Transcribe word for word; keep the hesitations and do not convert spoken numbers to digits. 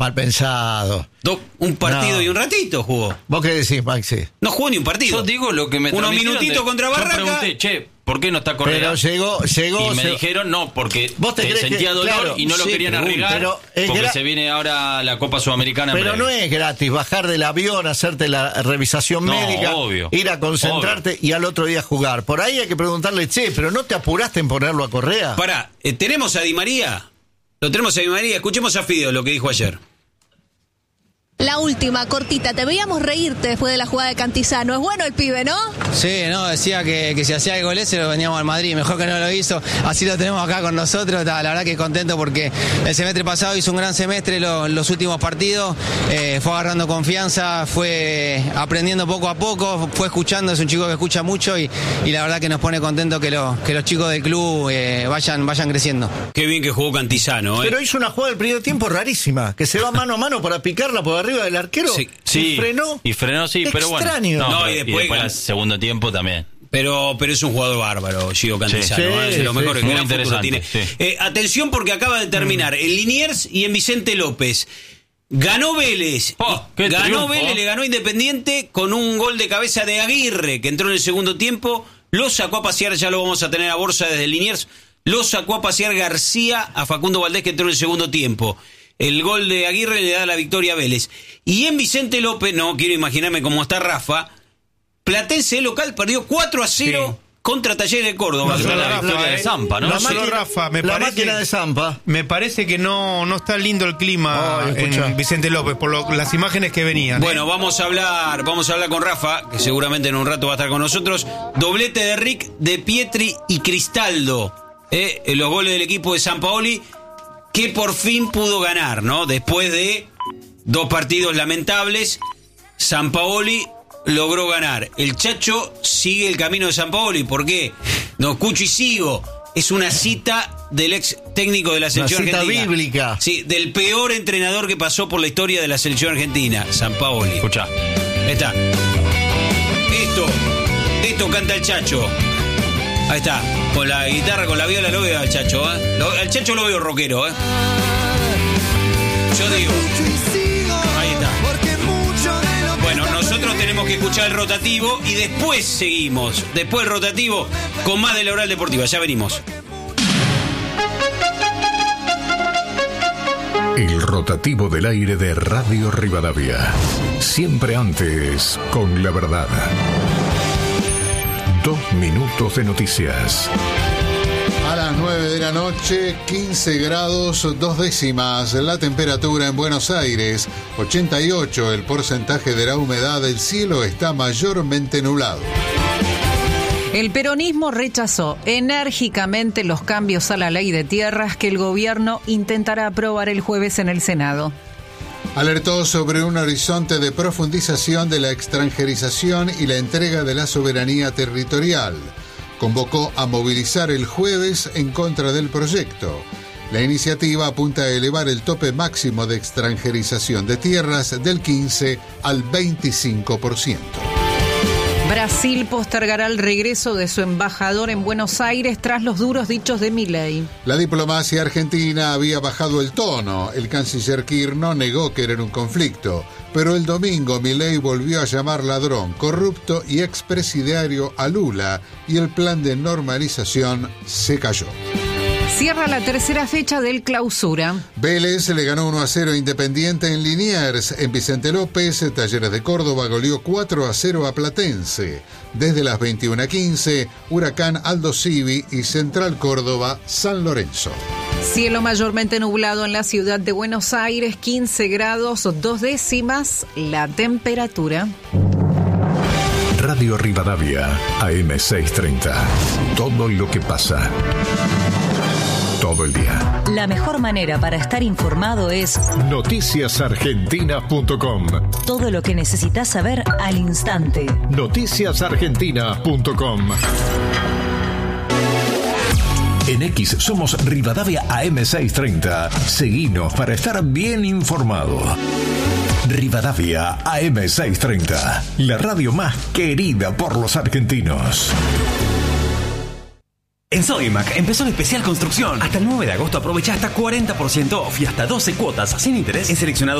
Mal pensado. Do, un partido No. y un ratito jugó. ¿Vos qué decís, Maxi? No jugó ni un partido. Yo digo lo que me Unos transmitieron minutitos de- contra Barraca. Yo pregunté, che, ¿por qué no está Correa? Pero llegó, llegó. Y me se- dijeron no, porque ¿Vos te eh, crees sentía que- dolor claro, y no lo sí, querían pero- arriesgar pero es porque gra- se viene ahora la Copa Sudamericana en Pero breve. no es gratis bajar del avión, hacerte la revisación No, médica, obvio, ir a concentrarte y al otro día jugar. Por ahí hay que preguntarle, che, pero ¿no te apuraste en ponerlo a Correa? Pará, eh, ¿tenemos a Di María? Lo tenemos a Di María. Escuchemos a Fideo lo que dijo ayer. La última, cortita. Te veíamos reírte después de la jugada de Cantizano. Es bueno el pibe, ¿no? Sí, no, decía que, que si hacía el gol ese lo veníamos al Madrid, mejor que no lo hizo, así lo tenemos acá con nosotros, ta, la verdad que contento porque el semestre pasado hizo un gran semestre, lo, los últimos partidos, eh, fue agarrando confianza, fue aprendiendo poco a poco, fue escuchando, es un chico que escucha mucho y, y la verdad que nos pone contento que, lo, que los chicos del club eh, vayan, vayan creciendo. Qué bien que jugó Cantizano, ¿eh? Pero hizo una jugada del primer tiempo rarísima, que se va mano a mano para picarla por arriba del arquero. Sí, Sí, y frenó. y frenó, sí, pero bueno. Extraño. No, No, pero- y y después después, gan- el segundo tiempo también. Pero, pero es un jugador bárbaro, Gio Cantizano, Sí, ¿eh? es de los sí, mejores sí. que Muy gran futuro tiene. interesante, sí. Eh, atención porque acaba de terminar en Liniers y en Vicente López. Ganó Vélez. Oh, qué ganó triunfo. Vélez, le ganó Independiente con un gol de cabeza de Aguirre, que entró en el segundo tiempo. Lo sacó a pasear, ya lo vamos a tener a Borsa desde Liniers. Lo sacó a pasear García a Facundo Valdés, que entró en el segundo tiempo. El gol de Aguirre le da la victoria a Vélez. Y en Vicente López, no quiero imaginarme cómo está Rafa, Platense local perdió cuatro a cero Sí. contra Talleres de Córdoba. No, solo la Rafa, victoria eh. de Zampa, ¿no? No La solo máquina- Rafa, me la parece- máquina de Zampa. Me parece que no, no está lindo el clima Ay, escucha. en Vicente López por lo- las imágenes que venían. ¿eh? Bueno, vamos a hablar, vamos a hablar con Rafa, que seguramente en un rato va a estar con nosotros. Doblete de Rick, de Pietri y Cristaldo. Eh, los goles del equipo de Sampaoli, que por fin pudo ganar, ¿no? Después de dos partidos lamentables, Sampaoli logró ganar. El Chacho sigue el camino de Sampaoli. ¿Por qué? No escucho y sigo. Es una cita del ex técnico de la selección cita argentina. bíblica. Sí, del peor entrenador que pasó por la historia de la selección argentina, Sampaoli. Escuchá. Ahí está. Esto, esto canta el Chacho. Ahí está, con la guitarra, con la viola lo veo al Chacho, ¿eh? Lo- al Chacho lo veo rockero, ¿eh? Yo digo. Ahí está. Bueno, nosotros tenemos que escuchar el rotativo y después seguimos. Después el rotativo con más de la Oral Deportiva. Ya venimos. El rotativo del aire de Radio Rivadavia. Siempre antes, con la verdad. Dos minutos de noticias. A las nueve de la noche, quince grados, dos décimas. La temperatura en Buenos Aires, ochenta y ocho. El porcentaje de la humedad del cielo está mayormente nublado. El peronismo rechazó enérgicamente los cambios a la ley de tierras que el gobierno intentará aprobar el jueves en el Senado. Alertó sobre un horizonte de profundización de la extranjerización y la entrega de la soberanía territorial. Convocó a movilizar el jueves en contra del proyecto. La iniciativa apunta a elevar el tope máximo de extranjerización de tierras del quince al veinticinco por ciento. Brasil postergará el regreso de su embajador en Buenos Aires tras los duros dichos de Milei. La diplomacia argentina había bajado el tono. El canciller Kirchner negó querer un conflicto, pero el domingo Milei volvió a llamar ladrón, corrupto y expresidiario a Lula y el plan de normalización se cayó. Cierra la tercera fecha del Clausura. Vélez le ganó uno a cero a Independiente en Liniers. En Vicente López, Talleres de Córdoba goleó cuatro a cero a Platense. Desde las veintiuna quince, Huracán Aldo Civi y Central Córdoba San Lorenzo. Cielo mayormente nublado en la ciudad de Buenos Aires, quince grados, dos décimas la temperatura. Radio Rivadavia, A M seiscientos treinta. Todo lo que pasa. Todo el día. La mejor manera para estar informado es noticias argentinas punto com. todo lo que necesitas saber al instante. noticias argentinas punto com. En X somos Rivadavia A M seiscientos treinta. Seguinos para estar bien informado. Rivadavia A M seiscientos treinta. La radio más querida por los argentinos. En Sodimac empezó el especial construcción. Hasta el nueve de agosto aprovecha hasta cuarenta por ciento off y hasta doce cuotas sin interés en seleccionados